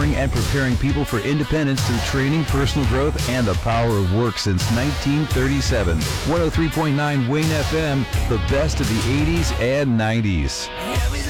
empowering and preparing people for independence through training, personal growth, and the power of work since 1937. 103.9 Wayne FM, the best of the 80s and 90s.